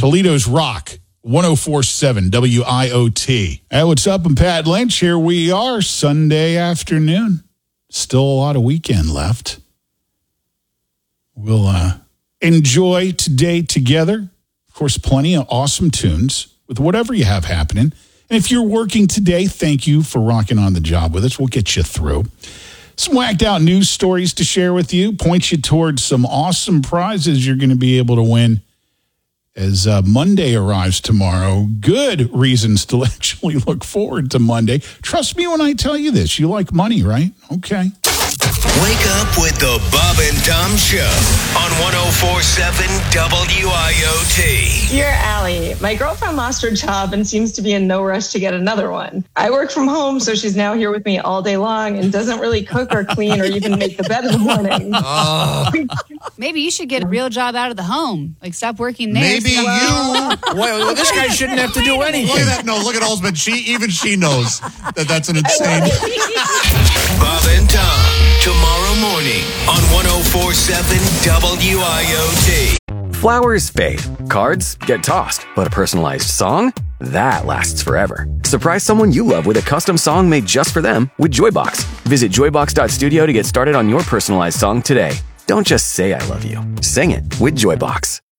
Toledo's Rock, 104.7 WIOT. Hey, what's up? I'm Pat Lynch. Here we are, Sunday afternoon. Still a lot of weekend left. We'll enjoy today together. Of course, plenty of awesome tunes with whatever you have happening. And if you're working today, thank you for rocking on the job with us. We'll get you through. Some whacked out news stories to share with you. Point you towards some awesome prizes you're going to be able to win as Monday arrives tomorrow. Good reasons to actually look forward to Monday. Trust me when I tell you this. You like money, right? Okay. Wake up with the Bob and Tom Show on 104.7 WIOT. Dear Allie, my girlfriend lost her job and seems to be in no rush to get another one. I work from home, so she's now here with me all day long and doesn't really cook or clean or even make the bed in the morning. Maybe you should get a real job out of the home. Like, stop working there. Maybe you. Well, this guy shouldn't have to do anything. Look at that. No, look at Osmond. Even she knows that that's an insane. Bob and Tom, tomorrow morning on 104.7 WIOT. Flowers fade, cards get tossed, but a personalized song? That lasts forever. Surprise someone you love with a custom song made just for them with Joybox. Visit joybox.studio to get started on your personalized song today. Don't just say I love you. Sing it with Joybox.